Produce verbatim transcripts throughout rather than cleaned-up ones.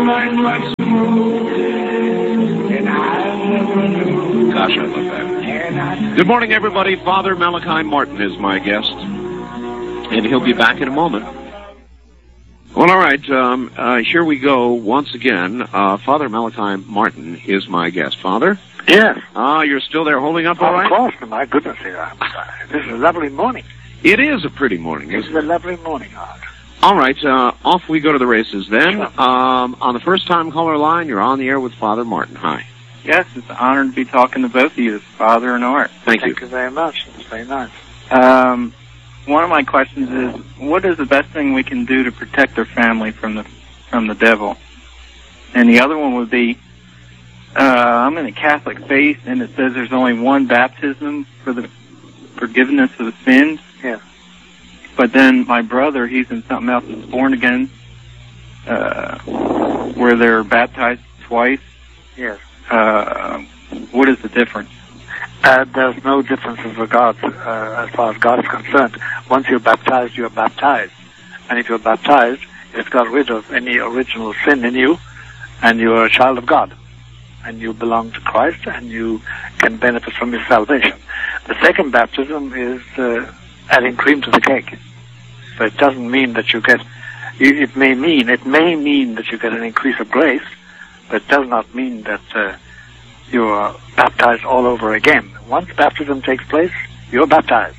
light was smooth, and I never knew. Gosh, I love that. Good morning, everybody. Father Malachi Martin is my guest, and he'll be back in a moment. Well, all right, um, uh, here we go once again. Uh, Father Malachi Martin is my guest. Father? Yes. Ah, uh, you're still there holding up all right? Of course, my goodness. Uh, this is a lovely morning. It is a pretty morning, This isn't is it? a lovely morning, Art. All right, uh, off we go to the races then. Sure. Um, on the first-time caller line, you're on the air with Father Martin. Hi. Yes, it's an honor to be talking to both of you, Father and Art. Thank you. Thank you very much. It's very nice. Um, one of my questions is, what is the best thing we can do to protect our family from the from the devil? And the other one would be, uh, I'm in a Catholic faith, and it says there's only one baptism for the forgiveness of the sins. Yeah. But then my brother, he's in something else that's born again, uh, where they're baptized twice. Yes. Uh, what is the difference? Uh, there's no difference as regards, uh, as far as God is concerned. Once you're baptized, you're baptized. And if you're baptized, it's got rid of any original sin in you, and you're a child of God. And you belong to Christ, and you can benefit from His salvation. The second baptism is uh, adding cream to the cake. So it doesn't mean that you get, it may mean, it may mean that you get an increase of grace, but it does not mean that uh, you are baptized all over again. Once baptism takes place, you're baptized.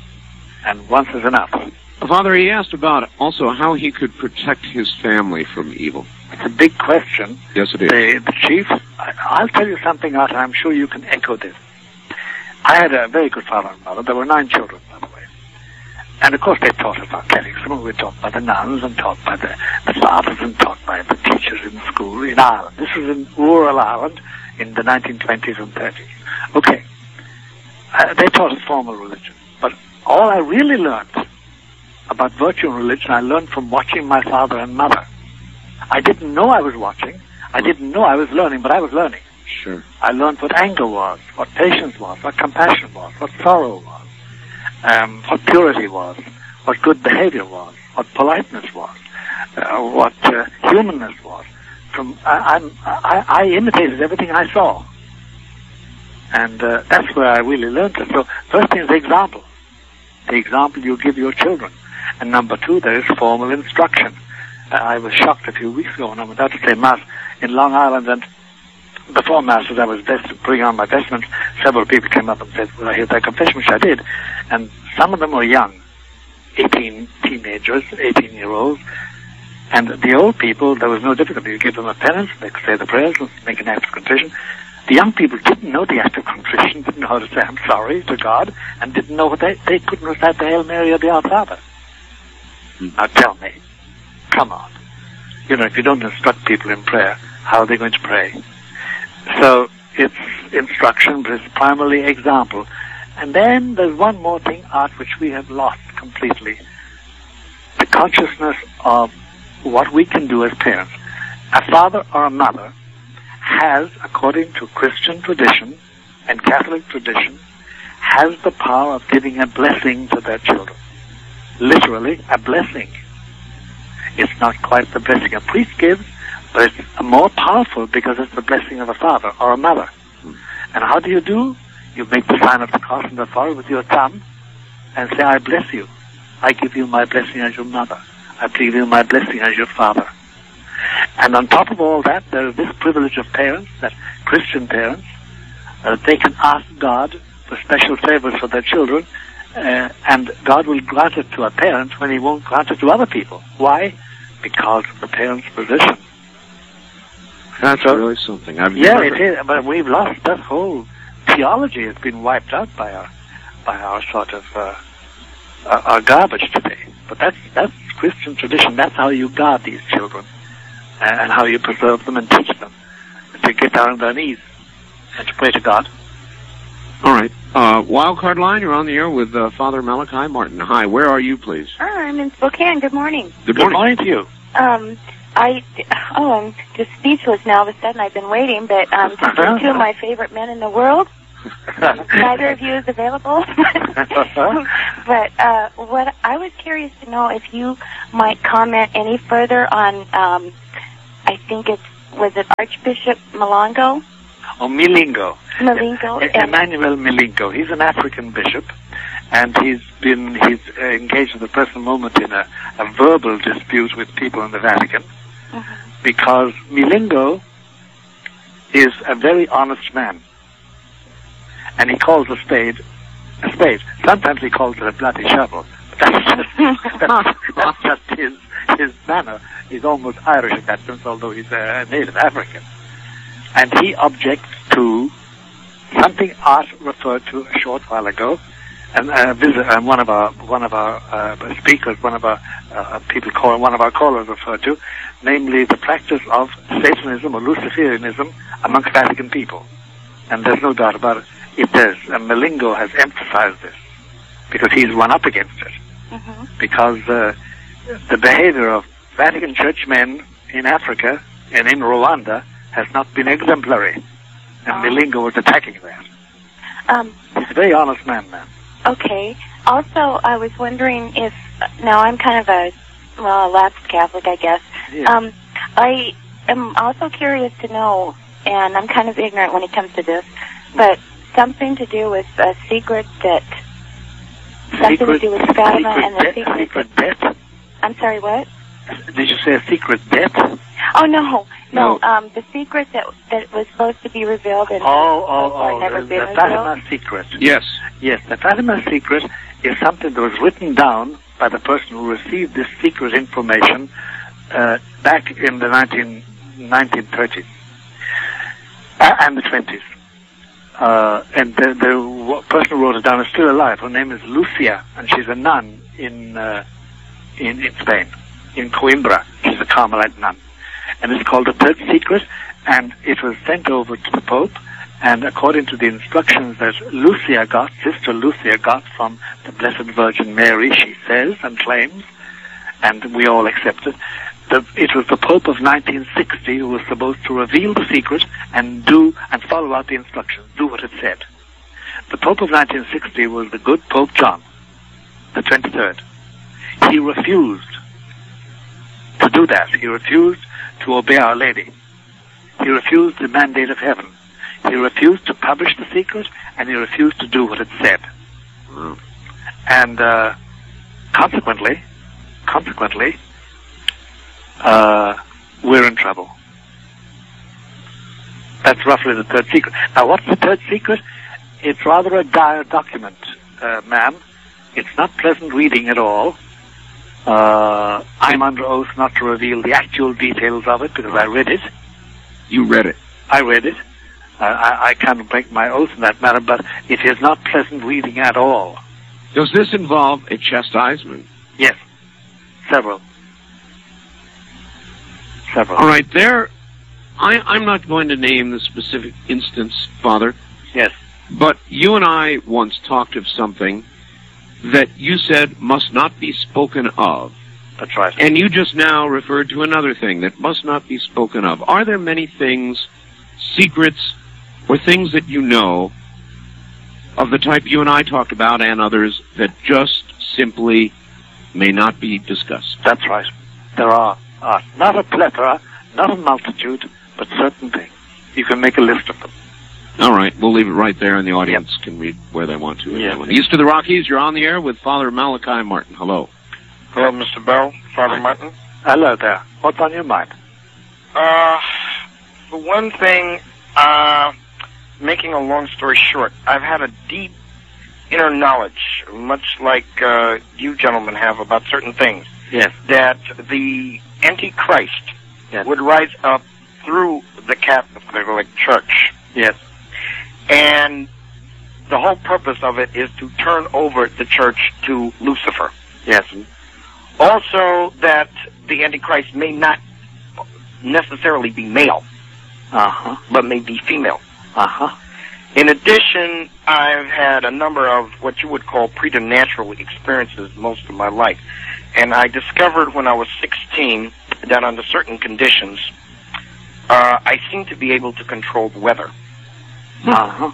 And once is enough. Father, he asked about also how he could protect his family from evil. It's a big question. Yes, it is. The, the chief, I, I'll tell you something, Art, and I'm sure you can echo this. I had a very good father and mother. There were nine children, by the way. And, of course, they taught us our catechism. We were taught by the nuns and taught by the, the fathers and taught by the teachers in school in Ireland. This was in rural Ireland in the nineteen twenties and thirties. Okay. Uh, they taught us formal religion. But all I really learned about virtue and religion, I learned from watching my father and mother. I didn't know I was watching. I didn't know I was learning, but I was learning. Sure. I learned what anger was, what patience was, what compassion was, what sorrow was. Um, what purity was, what good behavior was, what politeness was, uh, what uh, humanness was. From I, I'm, I, I imitated everything I saw, and uh, that's where I really learned it. So first thing is the example, the example you give your children, and number two, there is formal instruction. Uh, I was shocked a few weeks ago when I went out to say Mass in Long Island, and before Mass, as I was best putting on my vestments, several people came up and said, "Will I hear that confession?" Which I did. And some of them were young, eighteen teenagers, eighteen-year-olds. And the old people, there was no difficulty. You give them a penance, they could say the prayers, and make an act of contrition. The young people didn't know the act of contrition, didn't know how to say I'm sorry to God, and didn't know what they, they couldn't recite the Hail Mary or the Our Father. Mm. Now tell me, come on. You know, if you don't instruct people in prayer, how are they going to pray? So it's instruction, but it's primarily example. And then there's one more thing, Art, which we have lost completely. The consciousness of what we can do as parents. A father or a mother has, according to Christian tradition and Catholic tradition, has the power of giving a blessing to their children. Literally, a blessing. It's not quite the blessing a priest gives, but it's more powerful because it's the blessing of a father or a mother. And how do you do? You make the sign of the cross in the forehead with your thumb and say, I bless you. I give you my blessing as your mother. I give you my blessing as your father. And on top of all that, there is this privilege of parents, that Christian parents, uh, they can ask God for special favors for their children, uh, and God will grant it to a parent when He won't grant it to other people. Why? Because of the parent's position. That's so, really something. I've yeah, never... it is. But we've lost that whole theology. Has been wiped out by our by our sort of uh, our, our garbage today. But that's that's Christian tradition. That's how you guard these children, and, and how you preserve them and teach them to get down on their knees and to pray to God. All right. Uh, Wildcard line, you're on the air with uh, Father Malachi Martin. Hi, where are you, please? Hi, I'm in Spokane. Good morning. Good morning, Good morning to you. Um, I, oh, I'm just speechless now. All of a sudden, I've been waiting, but um, just two of my favorite men in the world. Neither of you is available. But uh, what I was curious to know if you might comment any further on um, I think it's, was it Archbishop Malongo? Oh, Milingo. Milingo. E- Emmanuel Milingo. He's an African bishop, and he's been he's uh, engaged at the present moment in a, a verbal dispute with people in the Vatican, mm-hmm. because Milingo is a very honest man, and he calls a spade a spade. Sometimes he calls it a bloody shovel. But that's just that's, that's just his his manner. He's almost Irish in that sense, although he's a native African. And he objects to something Art referred to a short while ago, and uh, visit, and one of our one of our uh, speakers, one of our uh, people call one of our callers referred to, namely the practice of Satanism or Luciferianism amongst Vatican people. And there's no doubt about it. It does, and Milingo has emphasized this because he's run up against it. Mm-hmm. Because uh, the behavior of Vatican church men in Africa and in Rwanda has not been exemplary, and oh. Milingo was attacking that. Um, He's a very honest man, man. Okay. Also, I was wondering if, now I'm kind of a, well, a lapsed Catholic, I guess. Yeah. Um, I am also curious to know, and I'm kind of ignorant when it comes to this, but something to do with a secret that, something secret, to do with Fatima and the de- secret, secret debt? I'm sorry, what? Did you say a secret debt? Oh, no. No, no. Um, the secret that that was supposed to be revealed and oh, oh, oh, never the, been the revealed. Fatima secret. Yes. Yes, the Fatima secret is something that was written down by the person who received this secret information uh, back in the nineteen, nineteen thirties uh, and the twenties. Uh, and the, the person who wrote it down is still alive. Her name is Lucia, and she's a nun in uh, in, in Spain, in Coimbra. She's a Carmelite nun. And it's called the Third Secret, and it was sent over to the Pope, and according to the instructions that Lucia got, Sister Lucia got from the Blessed Virgin Mary, she says and claims, and we all accept it, the, it was the Pope of nineteen sixty who was supposed to reveal the secret and do and follow out the instructions, do what it said. The Pope of nineteen sixty was the good Pope John, the twenty-third. He refused to do that. He refused to obey Our Lady. He refused the mandate of heaven. He refused to publish the secret, and he refused to do what it said. Mm. And uh, consequently, consequently, uh, we're in trouble. That's roughly the third secret. Now, what's the third secret? It's rather a dire document, uh, ma'am. It's not pleasant reading at all. Uh, I'm under oath not to reveal the actual details of it because I read it. You read it? I read it. Uh, I, I can't break my oath in that matter, but it is not pleasant reading at all. Does this involve a chastisement? Yes. Several. Several. All right, there, I, I'm not going to name the specific instance, Father. Yes. But you and I once talked of something that you said must not be spoken of. That's right. And you just now referred to another thing that must not be spoken of. Are there many things, secrets, or things that you know of the type you and I talked about and others that just simply may not be discussed? That's right. There are uh, not a plethora, not a multitude, but certain things. You can make a list of them. All right, we'll leave it right there, and the audience yep. can read where they want to. Yep. East of the Rockies, you're on the air with Father Malachi Martin. Hello. Hello, Mister Bell, Father Martin. Hello there. What's on your mind? Uh, for one thing, uh, making a long story short, I've had a deep inner knowledge, much like uh, you gentlemen have about certain things. Yes. That the Antichrist yes. would rise up through the Catholic Church. Yes. And the whole purpose of it is to turn over the church to Lucifer. Yes. Also, that the Antichrist may not necessarily be male, uh-huh. but may be female. Uh-huh. In addition, I've had a number of what you would call preternatural experiences most of my life. And I discovered when I was sixteen that under certain conditions, uh, I seemed to be able to control the weather. Uh-huh.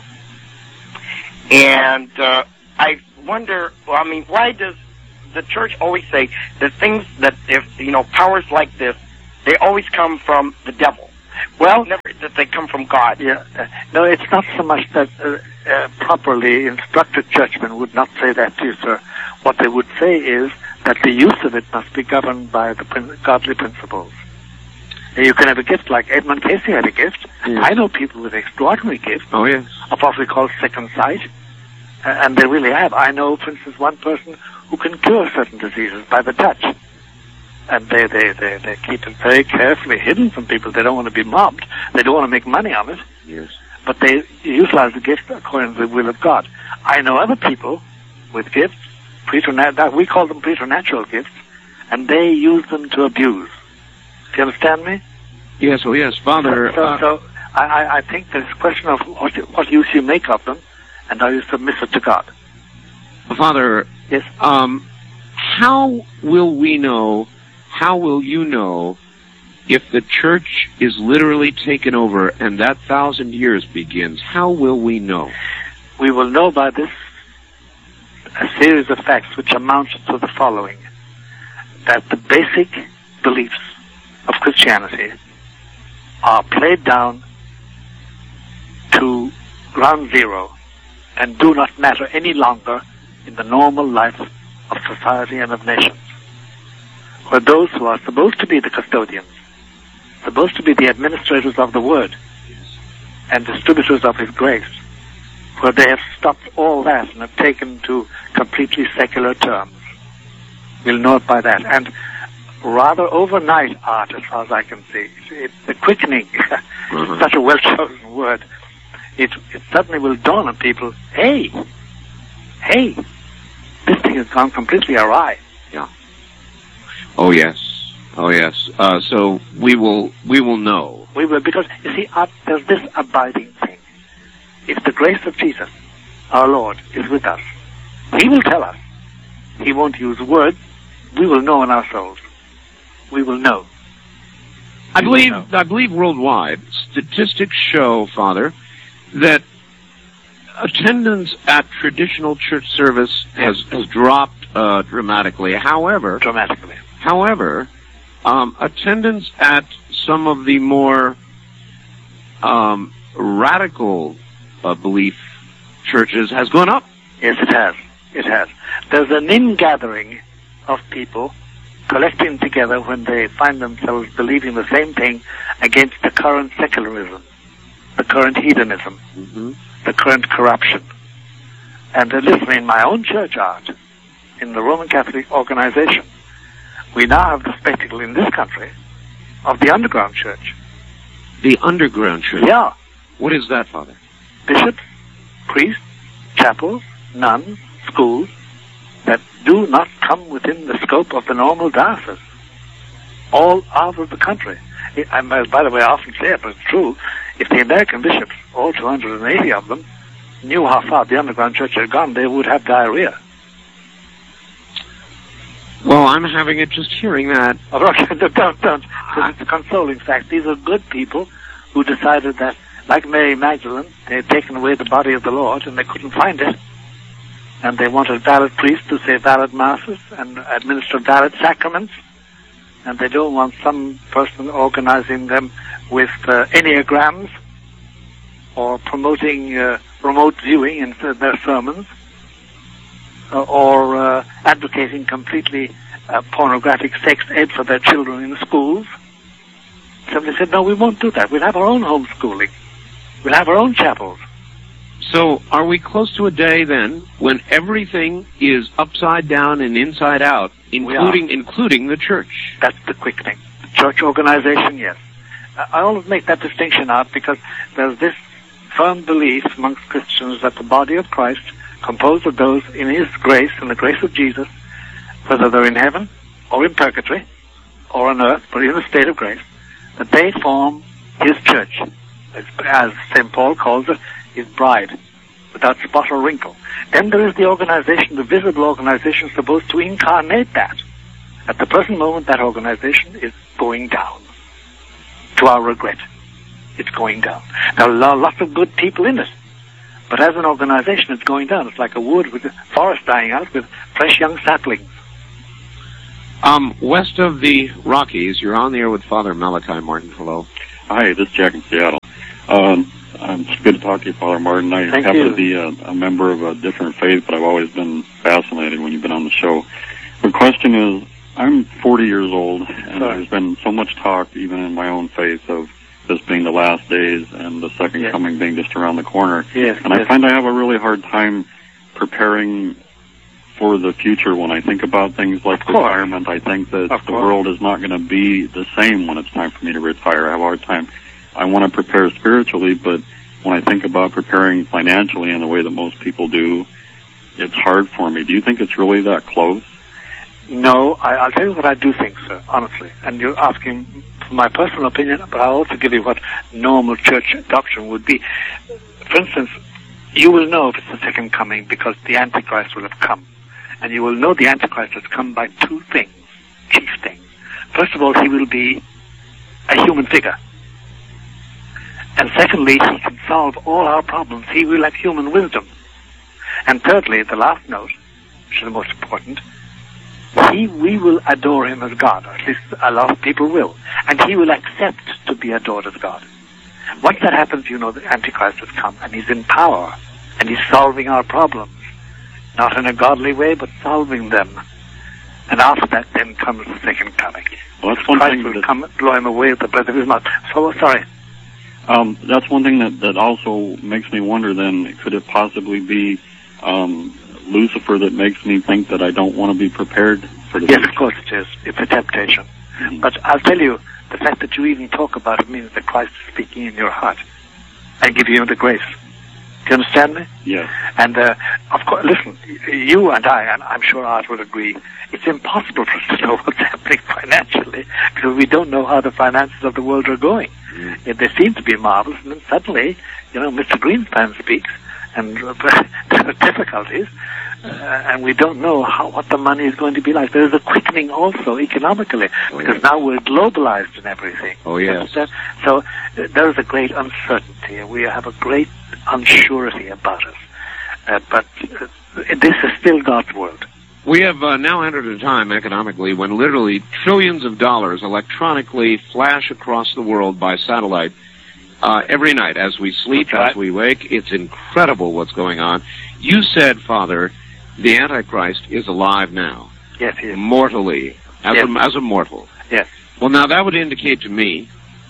And uh, I wonder, well, I mean, why does the church always say that things that, if, you know, powers like this they always come from the devil. Well, Never that they come from God. Yeah, uh, no, it's not so much that uh, uh, properly instructed churchmen would not say that to you, sir. What they would say is that the use of it must be governed by the prin- godly principles. You can have a gift like Edmund Casey had a gift. Yes. I know people with extraordinary gifts Oh, yes. of what we call second sight, uh, and they really have. I know, for instance, one person who can cure certain diseases by the touch. And they, they, they, they keep it very carefully hidden from people. They don't want to be mobbed. They don't want to make money on it. Yes. But they utilize the gift according to the will of God. I know other people with gifts, preternat- that we call them preternatural gifts, and they use them to abuse. Do you understand me? Yes, oh, yes, Father. So, uh, so I, I- I think there's a question of what, what use you make of them, and are you submissive to God? Father, Yes. um, how will we know, how will you know if the church is literally taken over and that thousand years begins? How will we know? We will know by this a series of facts which amounts to the following: that the basic beliefs of Christianity are played down to ground zero and do not matter any longer in the normal life of society and of nations, where those who are supposed to be the custodians, supposed to be the administrators of the Word and distributors of His grace, where they have stopped all that and have taken to completely secular terms. We'll know it by that. And rather overnight, art, as far as I can see, it's the quickening, Mhm. such a well-chosen word, it, it suddenly will dawn on people, hey, hey, this thing has gone completely awry. Yeah. Oh, yes. Oh, yes. Uh, so we will, we will know. We will, because, you see, art, there's this abiding thing. If the grace of Jesus, our Lord, is with us, He will tell us. He won't use words. We will know in our souls. We will know. I We will believe, know. I believe worldwide, statistics show, Father, that attendance at traditional church service has, has dropped uh, dramatically. However, Dramatically. however, um, attendance at some of the more um, radical uh, belief churches has gone up. Yes, it has. It has. There's an ingathering of people collecting together when they find themselves believing the same thing against the current secularism, the current hedonism, Mm-hmm. the current corruption. And uh, listen, in my own church, Art, in the Roman Catholic organization, we now have the spectacle in this country of the underground church. The underground church. Yeah. What is that, Father? Bishops, priests, chapels, nuns, schools that do not come within the scope of the normal diocese, all out of the country. I, I, by the way, I often say it, but it's true. If the American bishops, all two hundred eighty of them, knew how far the underground church had gone, they would have diarrhea. Well, I'm having it just hearing that. Oh, don't, don't. It's a consoling fact. These are good people who decided that, like Mary Magdalene, they had taken away the body of the Lord and they couldn't find it. And they wanted valid priests to say valid masses and administer valid sacraments. And they don't want some person organizing them with uh, enneagrams or promoting uh, remote viewing in their sermons uh, or uh, advocating completely uh, pornographic sex ed for their children in schools. So they said, no, we won't do that. We'll have our own homeschooling. We'll have our own chapels. So, are we close to a day then when everything is upside down and inside out, including including the church? That's the quickening. The church organization, yes. I always make that distinction out because there's this firm belief amongst Christians that the body of Christ, composed of those in His grace and the grace of Jesus, whether they're in heaven or in purgatory or on earth, but in a state of grace, that they form His church, as, as Saint Paul calls it, His bride, without spot or wrinkle. Then there is the organization, the visible organization, supposed to incarnate that. At the present moment, that organization is going down. To our regret, it's going down. There are lots of good people in it, but as an organization, it's going down. It's like a wood with a forest dying out with fresh young saplings. Um, west of the Rockies, you're on the air with Father Malachi Martin. Hello. Hi, this is Jack in Seattle. Um, it's good to talk to you, Father Martin. I Thank happen you. to be a, a member of a different faith, but I've always been fascinated when you've been on the show. The question is, I'm forty years old, and Sorry. there's been so much talk, even in my own faith, of this being the last days and the second Yes. coming being just around the corner. Yes, And I yes. find I have a really hard time preparing for the future when I think about things like Of course. retirement. I think that Of the course. world is not going to be the same when it's time for me to retire. I have a hard time. I want to prepare spiritually, but when I think about preparing financially in the way that most people do, it's hard for me. Do you think it's really that close? No, I, I'll tell you what I do think, sir, honestly. And you're asking for my personal opinion, but I'll also give you what normal church doctrine would be. For instance, you will know if it's the second coming because the Antichrist will have come. And you will know the Antichrist has come by two things, chief things. First of all, he will be a human figure. And secondly, he can solve all our problems. He will have human wisdom. And thirdly, the last note, which is the most important, he, we will adore him as God, or at least a lot of people will. And he will accept to be adored as God. Once that happens, you know the Antichrist has come, and he's in power, and he's solving our problems. Not in a godly way, but solving them. And after that, then comes the second coming. Well, that's one Christ thing will that- come, blow him away with the breath of his mouth. So, sorry. Um, that's one thing that, that also makes me wonder then, could it possibly be um, Lucifer that makes me think that I don't want to be prepared for the Yes, future? of course it is. It's a temptation. Mhm. But I'll tell you, the fact that you even talk about it means that Christ is speaking in your heart and giving you the grace. Do you understand me? Yes. And, uh, of course, listen, you and I, and I'm sure Art will agree, it's impossible for us to know what's happening financially because we don't know how the finances of the world are going. Mm. Yeah, they seem to be marvelous, and then suddenly, you know, Mister Greenspan speaks, and uh, there are difficulties, uh, and we don't know how what the money is going to be like. There is a quickening also economically, Oh, because yes. now we're globalized and everything. Oh, You yes. understand? So uh, there is a great uncertainty, and we have a great unsurety about us. Uh, but uh, this is still God's world. We have uh, now entered a time economically when literally trillions of dollars electronically flash across the world by satellite uh, every night as we sleep, That's right. as we wake. It's incredible what's going on. You said, Father, the Antichrist is alive now, Yes, he is. mortally, as, Yes. a, as a mortal. Yes. Well, now that would indicate to me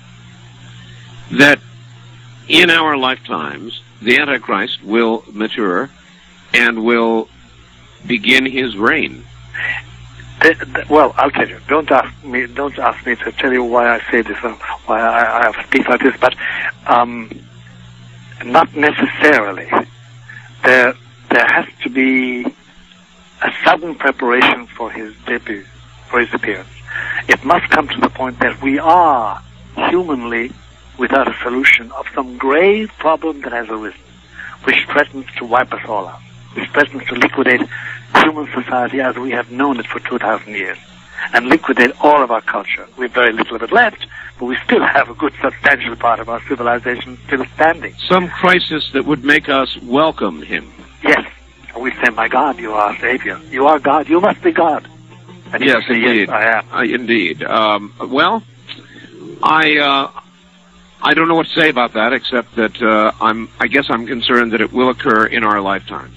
that in our lifetimes, the Antichrist will mature and will begin his reign. The, the, well, I'll tell you. Don't ask me. Don't ask me to tell you why I say this or why I, I speak like this. But um, not necessarily. There, there has to be a sudden preparation for his debut, for his appearance. It must come to the point that we are humanly without a solution of some grave problem that has arisen, which threatens to wipe us all out, which threatens to liquidate human society as we have known it for two thousand years, and liquidate all of our culture. We have very little of it left, but we still have a good substantial part of our civilization still standing. Some crisis that would make us welcome him. Yes, and we say, my God, you are our Savior. You are God. You must be God. And he Yes, will say, indeed. Yes, I am. Uh, indeed. Um, well, I uh, I don't know what to say about that, except that uh, I'm. I guess I'm concerned that it will occur in our lifetimes.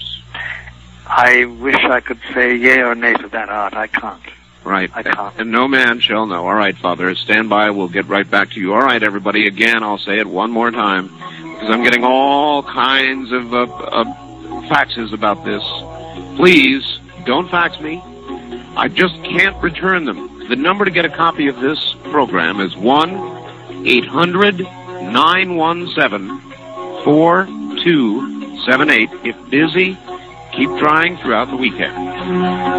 I wish I could say yea or nay to that, Art. I can't. Right. I can't. And no man shall know. All right, Father. Stand by. We'll get right back to you. All right, everybody. Again, I'll say it one more time, because I'm getting all kinds of uh, uh, faxes about this. Please, don't fax me. I just can't return them. The number to get a copy of this program is one eight hundred nine one seven four two seven eight. If busy, keep trying throughout the weekend.